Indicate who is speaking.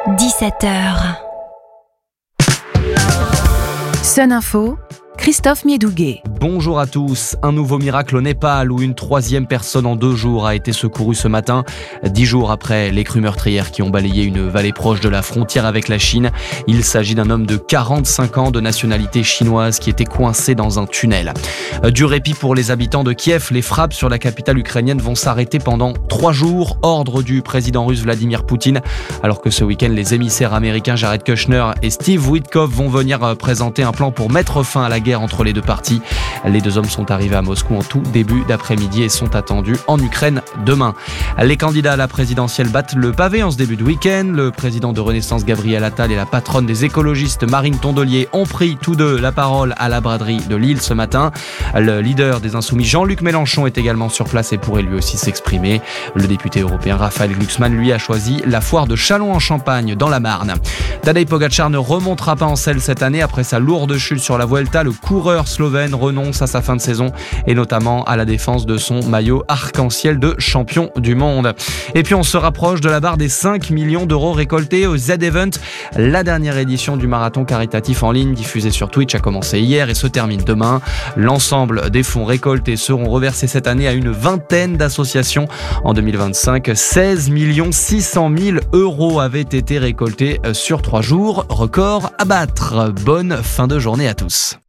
Speaker 1: 17h.
Speaker 2: Sun Info, Christophe Miedouguet.
Speaker 3: Bonjour à tous. Un nouveau miracle au Népal où une troisième personne en 2 jours a été secourue ce matin, 10 jours après les crues meurtrières qui ont balayé une vallée proche de la frontière avec la Chine. Il s'agit d'un homme de 45 ans de nationalité chinoise qui était coincé dans un tunnel. Du répit pour les habitants de Kiev, les frappes sur la capitale ukrainienne vont s'arrêter pendant 3 jours, ordre du président russe Vladimir Poutine, alors que ce week-end, les émissaires américains Jared Kushner et Steve Witkoff vont venir présenter un plan pour mettre fin à la guerre entre les deux parties. Les 2 hommes sont arrivés à Moscou en tout début d'après-midi et sont attendus en Ukraine demain. Les candidats à la présidentielle battent le pavé en ce début de week-end. Le président de Renaissance Gabriel Attal et la patronne des écologistes Marine Tondelier ont pris tous deux la parole à la braderie de Lille ce matin. Le leader des Insoumis Jean-Luc Mélenchon est également sur place et pourrait lui aussi s'exprimer. Le député européen Raphaël Glucksmann lui a choisi la foire de Châlons-en-Champagne dans la Marne. Tadej Pogačar ne remontera pas en selle cette année après sa lourde chute sur la Vuelta. Le coureur slovène renonce à sa fin de saison et notamment à la défense de son maillot arc-en-ciel de champion du monde. Et puis on se rapproche de la barre des 5 millions d'euros récoltés au Z-Event. La dernière édition du marathon caritatif en ligne diffusé sur Twitch a commencé hier et se termine demain. L'ensemble des fonds récoltés seront reversés cette année à une vingtaine d'associations. En 2025, 16 600 000 euros avaient été récoltés sur 3 jours. Record à battre. Bonne fin de journée à tous.